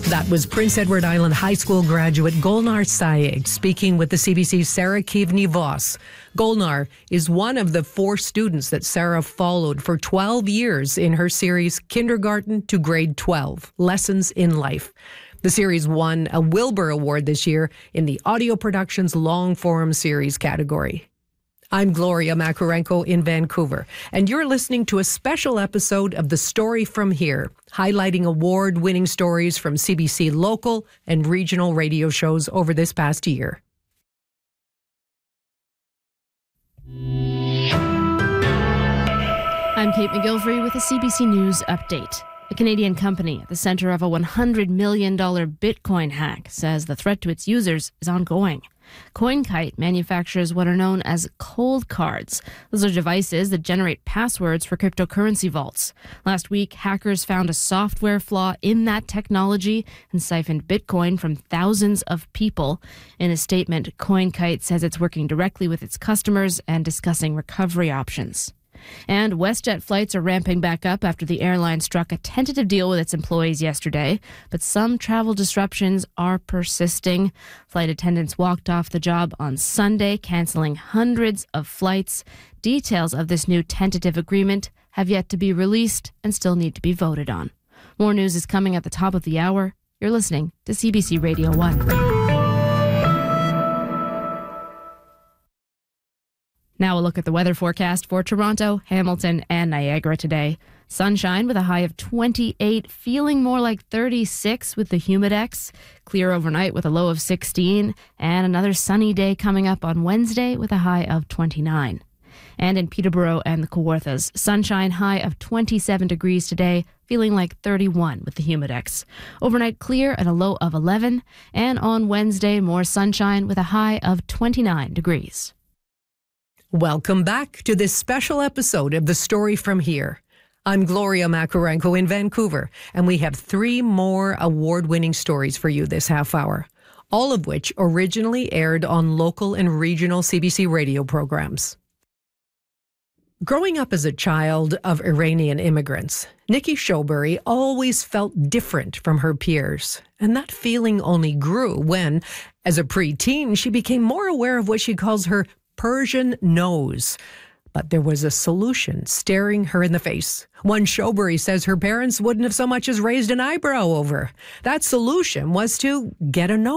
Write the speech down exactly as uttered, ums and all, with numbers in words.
That was Prince Edward Island High School graduate Golnar Sayegh speaking with the C B C's Sarah Kivni-Voss. Golnar is one of the four students that Sarah followed for twelve years in her series Kindergarten to Grade twelve, Lessons in Life. The series won a Wilbur Award this year in the Audio Productions Long Form Series category. I'm Gloria Macarenko in Vancouver, and you're listening to a special episode of The Story From Here, highlighting award-winning stories from C B C local and regional radio shows over this past year. I'm Kate McGilvery with a C B C News update. A Canadian company at the center of a one hundred million dollars Bitcoin hack says the threat to its users is ongoing. CoinKite manufactures what are known as cold cards. Those are devices that generate passwords for cryptocurrency vaults. Last week, hackers found a software flaw in that technology and siphoned Bitcoin from thousands of people. In a statement, CoinKite says it's working directly with its customers and discussing recovery options. And WestJet flights are ramping back up after the airline struck a tentative deal with its employees yesterday. But some travel disruptions are persisting. Flight attendants walked off the job on Sunday, canceling hundreds of flights. Details of this new tentative agreement have yet to be released and still need to be voted on. More news is coming at the top of the hour. You're listening to C B C Radio one. Now a look at the weather forecast for Toronto, Hamilton, and Niagara today. Sunshine with a high of twenty-eight, feeling more like thirty-six with the Humidex. Clear overnight with a low of sixteen, and another sunny day coming up on Wednesday with a high of twenty-nine. And in Peterborough and the Kawarthas, sunshine high of twenty-seven degrees today, feeling like thirty-one with the Humidex. Overnight clear and a low of eleven, and on Wednesday more sunshine with a high of twenty-nine degrees. Welcome back to this special episode of The Story From Here. I'm Gloria Macarenko in Vancouver, and we have three more award-winning stories for you this half hour, all of which originally aired on local and regional C B C radio programs. Growing up as a child of Iranian immigrants, Nikki Showbury always felt different from her peers, and that feeling only grew when, as a preteen, she became more aware of what she calls her Persian nose. But there was a solution staring her in the face. One Showbury says her parents wouldn't have so much as raised an eyebrow over. That solution was to get a nose.